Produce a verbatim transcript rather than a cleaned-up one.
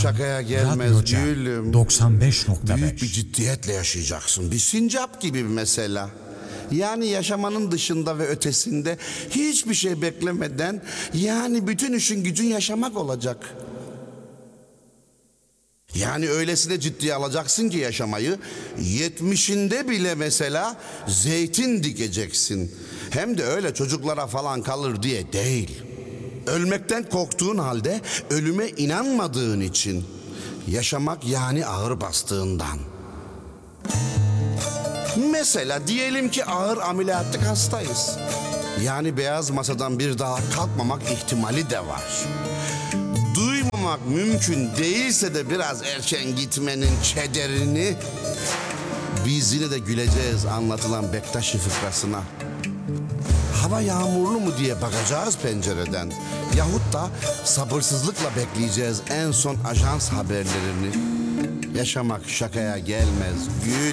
şakaya gelmez Radyoca gülüm. doksan beş nokta Büyük bir beş. ciddiyetle yaşayacaksın. Bir sincap gibi mesela. Yani yaşamanın dışında ve ötesinde hiçbir şey beklemeden, yani bütün işin gücün yaşamak olacak. Yani öylesine ciddiye alacaksın ki yaşamayı, yetmişinde bile mesela zeytin dikeceksin. Hem de öyle çocuklara falan kalır diye değil. Ölmekten korktuğun halde ölüme inanmadığın için. Yaşamak yani ağır bastığından. Mesela diyelim ki ağır ameliyatlık hastayız. Yani beyaz masadan bir daha kalkmamak ihtimali de var. Duymamak mümkün değilse de biraz erken gitmenin çederini, biz yine de güleceğiz anlatılan Bektaşi fıkrasına. Hava yağmurlu mu diye bakacağız pencereden. Yahut da sabırsızlıkla bekleyeceğiz en son ajans haberlerini. Yaşamak şakaya gelmez gül.